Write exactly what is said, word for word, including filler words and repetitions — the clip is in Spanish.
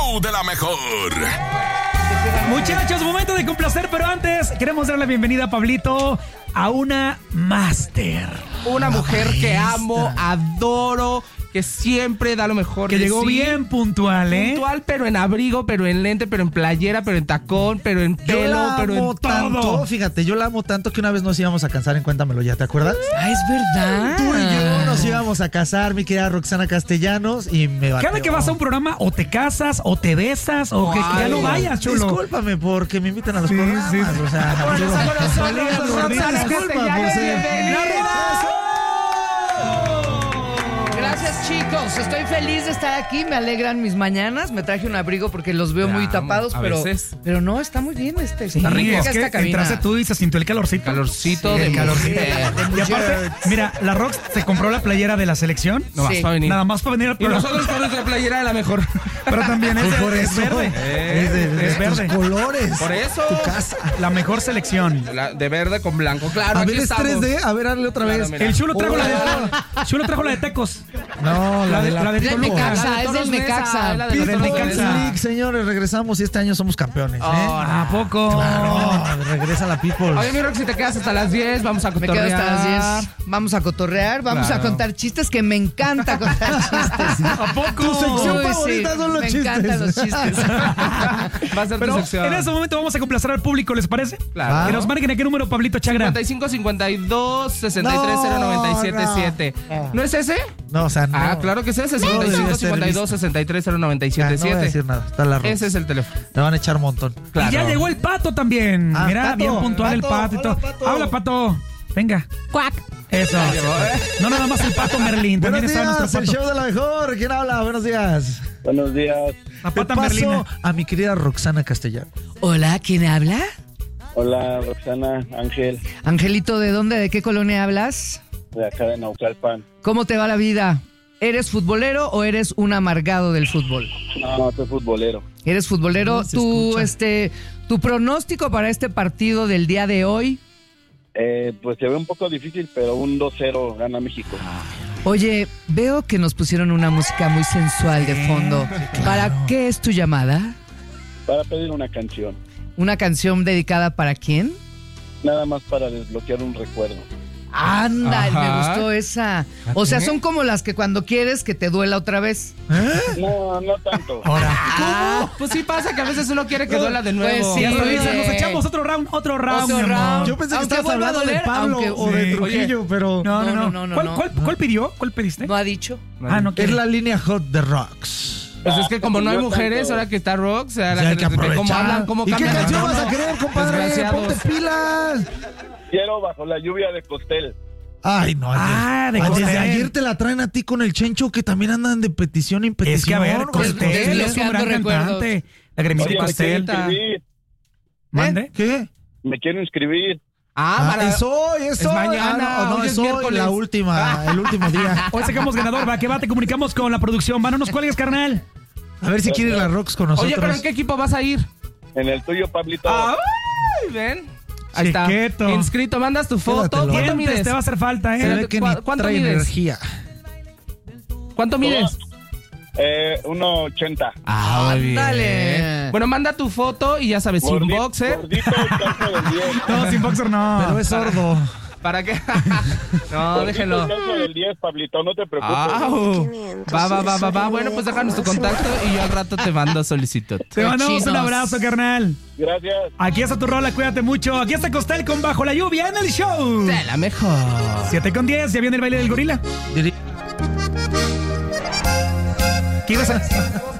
show de la mejor. Muchachos, momento de complacer, pero antes queremos dar la bienvenida a Pablito a una máster. Una mujer que amo, adoro, que siempre da lo mejor Que de llegó sí. bien puntual, ¿eh? Puntual, pero en abrigo, pero en lente, pero en playera, pero en tacón, pero en Yo pelo, la pero amo en tanto, todo. fíjate, yo la amo tanto que una vez nos íbamos a casar en Cuéntamelo Ya, ¿te acuerdas? Ah, es verdad. Tú y yo nos íbamos a casar, mi querida Roxana Castellanos, y me bateó. Cada que vas a un programa, o te casas, o te besas, o que, que ya no vayas, chulo. Discúlpame porque me invitan a los Sí, programas, sí. o sea, Bueno, yo- está con nosotros, Disculpa, Roxana disculpa Castellanos, por ser- bienvenida. Gracias, chicos. Estoy feliz de estar aquí. Me alegran mis mañanas. Me traje un abrigo porque los veo Te muy amo, tapados, a pero, veces. pero no, está muy bien este. Sí, Está rico. es que esta cabina. entraste tú y se sintió el calorcito. Calorcito Sí, de el calorcito. mujer. Y aparte, mira, la Rox se compró la playera de la selección. No más Sí. para venir. Nada más para venir al Y programa. nosotros con nuestra playera de la mejor. Pero también es, Pues por es eso, verde. Eh, es de, de es tus verde. colores. Por eso. Tu casa. La mejor selección. La- de verde con blanco, claro. A aquí ver, es estamos. tres D, a ver, hazle otra Claro, vez. mira. El chulo trajo la de Oh. chulo trajo la de Tecos. No, la, La de- de la, la de Es del Toluca. Necaxa, La de es Toros del Nesa, Necaxa. la de La del Toros Necaxa. Nesa. League, señores, regresamos y este año somos campeones, ¿eh? Oh, ¿A poco? Claro, regresa la People. Oye, mi Rox, si te quedas hasta las diez, vamos a Me cotorrear. quedo hasta las diez. Vamos a cotorrear, vamos Claro. a contar chistes, que me encanta contar chistes. ¿A poco? Tu sección Uy, favorita son los me chistes. encantan los chistes. Va a ser Pero tu sección. en ese momento vamos a complacer al público, ¿les parece? Claro. Que nos marquen a qué número, Pablito Chagra. cincuenta y cinco cincuenta y dos sesenta y tres cero noventa y siete siete. No. ¿No es ese? No, o sea, no. Ah, claro que es ese. cincuenta y cinco cincuenta y dos sesenta y tres cero noventa y Ya, siete no voy a decir siete. nada, está la Rox. Ese es el teléfono. Me van a echar un montón. Y ya llegó el Pato también. Ah, Mira, Pato. bien puntual el Pato, Pato y hola, todo. Pato. Habla, Pato. Venga. Cuac. Eso. No nada más el Pato Merlín. También Buenos está días, nuestro el Pato. show de la mejor. ¿Quién habla? Buenos días. Buenos días. La Te pata paso Merlina. a mi querida Roxana Castellano. Hola, ¿quién habla? Hola, Roxana, Ángel, Angelito, ¿de dónde? ¿De qué colonia hablas? de acá de Naucalpan. ¿Cómo te va la vida? ¿Eres futbolero o eres un amargado del fútbol? No, soy futbolero. ¿Eres futbolero? No se ¿Tu, escucha. este, tu pronóstico para este partido del día de hoy? Eh, pues se ve un poco difícil, pero un dos cero gana México. Oye, veo que nos pusieron una música muy sensual de fondo. ¿Para qué es tu llamada? Para pedir una canción, ¿Una canción dedicada para quién? nada más para desbloquear un recuerdo. Ándale, me Ajá. gustó esa. O sea, son como las que cuando quieres que te duela otra vez. No, no tanto. Ahora. Ah, pues sí pasa que a veces uno quiere que duela de nuevo. Pues sí. Y hasta le dicen, Oye. nos echamos otro round, otro round. Otro mi amor. round. Yo pensé que Aunque estabas vuelva a hablando de doler, Pablo aunque- o de Sí. Trujillo, pero No, no, no. No, no, no, ¿Cuál, no. cuál- cuál pidió? ¿Cuál pediste? ¿No ha dicho? Ah, no es quiere. la línea hot de Rocks. Pues es que como no hay Yo mujeres, tanto. ahora que está Rox, o sea, la O sea, hay gente que ve cómo aprovechar. hablan, cómo ¿Y qué cambian de canción tono. vas a querer, compadre? Desgraciados. Ponte pilas. Quiero bajo la lluvia de Costel. Ay, no. Ah, de desde Costel. ayer te la traen a ti con el Chencho, que también andan de petición en petición. Es que a ver, Pues, Costel es un desbloqueando gran recuerdos. cantante. La gremita Oye, de me quiero Costel. inscribir. ¿Mande? ¿Qué? Me quiero inscribir. Ah, Ah, para... es hoy, es, es hoy. mañana, Ah, no, no, hoy es es hoy, miércoles. la última, el último día. Hoy sacamos ganador. Va, que va, te comunicamos con la producción. Va, no nos cuelgues, carnal. A ver si quiere la Rocks con nosotros. Oye, pero ¿en qué equipo vas a ir? En el tuyo, Pablito. Ay, ven. Ahí está. Chiquito. Inscrito, mandas tu foto. Quédatelo. ¿Cuánto Dientes, mides? te va a hacer falta, Se ¿eh? ve que ¿Cu- ni cuánto trae mides? energía. ¿Cuánto mides? Eh, uno ochenta. Ah, muy bien. Ándale. Bueno, manda tu foto y ya sabes, sin Gordi- boxer. Gordito, calzo del diez. No, sin boxer no. Pero es sordo. ¿Para qué? No, Gordito, déjenlo. calzo del diez, Pablito, no te preocupes. Au. Va, va, va, va, va. Bueno, pues déjanos tu contacto y yo al rato te mando solicitud. Te mandamos un Cochinos. abrazo, carnal. Gracias. Aquí está tu rola, cuídate mucho. Aquí está Costel con Bajo la Lluvia en el show. De la mejor. siete con diez, ya viene el baile del gorila. Diría- ¿Qué ibas a